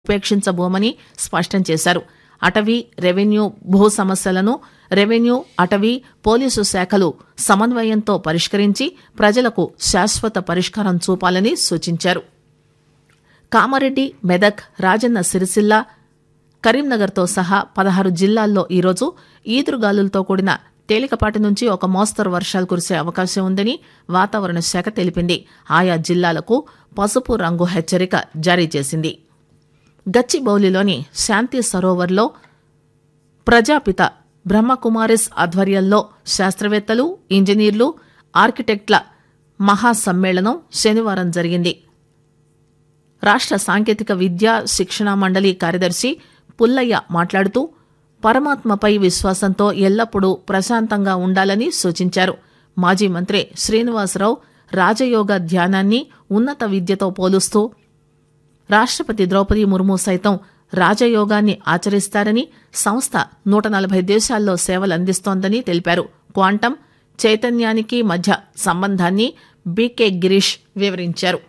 ఉపేక్షించబోమని స్పష్టం చేశారు. అటవీ, రెవెన్యూ, భూ సమస్యలను రెవెన్యూ, అటవీ, పోలీసు శాఖలు సమన్వయంతో పరిష్కరించి ప్రజలకు శాశ్వత పరిష్కారం చూపాలని సూచించారు. కామారెడ్డి, మెదక్, రాజన్న సిరిసిల్ల, కరీంనగర్తో సహా 16 జిల్లాల్లో ఈరోజు ఈదురుగాలులతో కూడిన తేలికపాటి నుంచి ఒక మోస్తరు వర్షాలు కురిసే అవకాశం ఉందని వాతావరణ శాఖ తెలిపింది. ఆయా జిల్లాలకు పసుపు రంగు హెచ్చరిక జారీ చేసింది. గచ్చిబౌలిలోని శాంతి సరోవర్లో ప్రజాపిత బ్రహ్మకుమారిస్ ఆధ్వర్యంలో శాస్త్రవేత్తలు, ఇంజనీర్లు, ఆర్కిటెక్ట్ల మహాసమ్మేళనం శనివారం జరిగింది. రాష్ట్ర సాంకేతిక విద్యా శిక్షణా మండలి కార్యదర్శి పుల్లయ్య మాట్లాడుతూ పరమాత్మపై విశ్వాసంతో ఎల్లప్పుడూ ప్రశాంతంగా ఉండాలని సూచించారు. మాజీ మంత్రి శ్రీనివాసరావు రాజయోగ ధ్యానాన్ని ఉన్నత విద్యతో పోలుస్తూ రాష్ట్రపతి ద్రౌపది ముర్ము సైతం రాజయోగాన్ని ఆచరిస్తారని, సంస్థ 140 దేశాల్లో సేవలందిస్తోందని తెలిపారు. క్వాంటం, చైతన్యానికి మధ్య సంబంధాన్ని బీకే గిరీష్ వివరించారు.